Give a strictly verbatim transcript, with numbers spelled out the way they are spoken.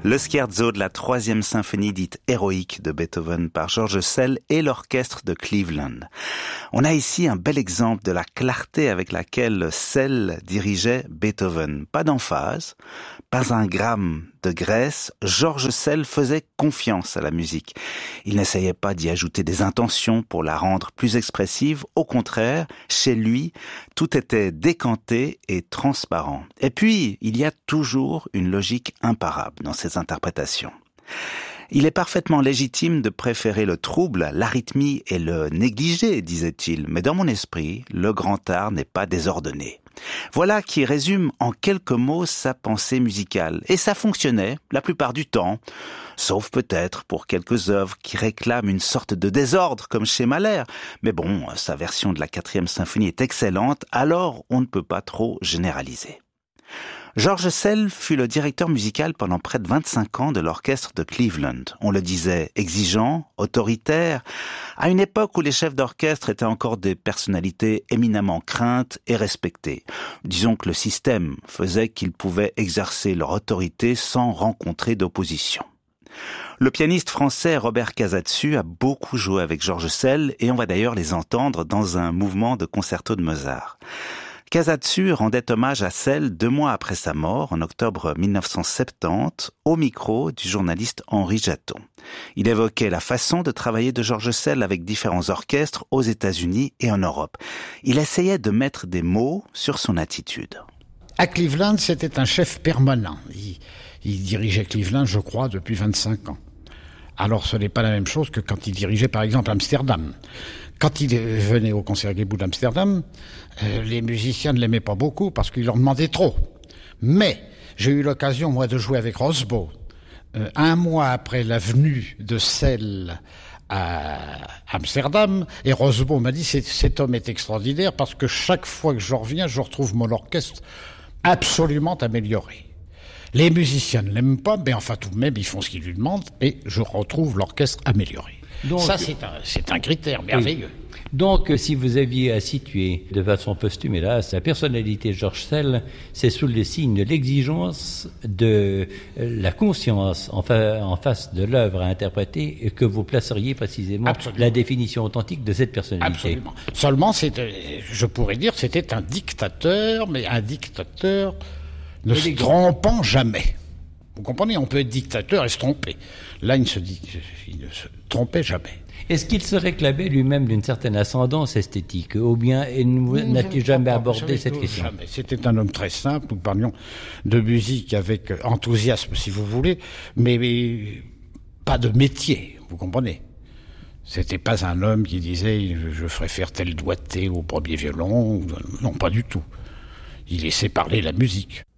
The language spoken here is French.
Le scherzo de la troisième symphonie dite héroïque de Beethoven par George Szell et l'orchestre de Cleveland. On a ici un bel exemple de la clarté avec laquelle Szell dirigeait Beethoven. Pas d'emphase, pas un gramme de graisse, George Szell faisait confiance à la musique. Il n'essayait pas d'y ajouter des intentions pour la rendre plus expressive. Au contraire, chez lui, tout était décanté et transparent. Et puis, il y a toujours une logique imparable dans ses interprétations. Il est parfaitement légitime de préférer le trouble, l'arythmie et le négligé, disait-il, mais dans mon esprit, le grand art n'est pas désordonné. Voilà qui résume en quelques mots sa pensée musicale. Et ça fonctionnait la plupart du temps, sauf peut-être pour quelques œuvres qui réclament une sorte de désordre comme chez Mahler. Mais bon, sa version de la quatrième symphonie est excellente, alors on ne peut pas trop généraliser. George Szell fut le directeur musical pendant près de vingt-cinq ans de l'orchestre de Cleveland. On le disait exigeant, autoritaire, à une époque où les chefs d'orchestre étaient encore des personnalités éminemment craintes et respectées. Disons que le système faisait qu'ils pouvaient exercer leur autorité sans rencontrer d'opposition. Le pianiste français Robert Casatsu a beaucoup joué avec George Szell et on va d'ailleurs les entendre dans un mouvement de concerto de Mozart. Casatsu rendait hommage à Szell deux mois après sa mort, en octobre mille neuf cent soixante-dix, au micro du journaliste Henri Jaton. Il évoquait la façon de travailler de George Szell avec différents orchestres aux États-Unis et en Europe. Il essayait de mettre des mots sur son attitude. À Cleveland, c'était un chef permanent. Il, il dirigeait Cleveland, je crois, depuis vingt-cinq ans. Alors ce n'est pas la même chose que quand il dirigeait par exemple Amsterdam. Quand il venait au Concertgebouw d'Amsterdam, euh, les musiciens ne l'aimaient pas beaucoup parce qu'il leur demandait trop. Mais j'ai eu l'occasion, moi, de jouer avec Rosbaud. Euh, un mois après la venue de Szell à Amsterdam, et Rosbaud m'a dit cet, cet homme est extraordinaire parce que chaque fois que je reviens, je retrouve mon orchestre absolument amélioré. Les musiciens ne l'aiment pas, mais enfin tout de même, ils font ce qu'ils lui demandent et je retrouve l'orchestre amélioré. Donc, ça, c'est un, c'est un critère merveilleux. Oui. Donc, si vous aviez à situer de façon posthume, hélas, la personnalité de George Szell, c'est sous le signe de l'exigence de la conscience en, fa- en face de l'œuvre à interpréter que vous placeriez précisément Absolument. La définition authentique de cette personnalité. Absolument. Seulement, c'est, je pourrais dire, c'était un dictateur, mais un dictateur ne se trompant jamais. Vous comprenez, on peut être dictateur et se tromper. Là, il ne se, dit, il ne se trompait jamais. Est-ce qu'il se réclamait lui-même d'une certaine ascendance esthétique, ou bien n'a-t-il jamais abordé cette question ? Jamais. C'était un homme très simple, nous parlions de musique avec enthousiasme, si vous voulez, mais, mais pas de métier, vous comprenez ? C'était pas un homme qui disait « je ferai faire tel doigté au premier violon », non, pas du tout. Il laissait parler la musique.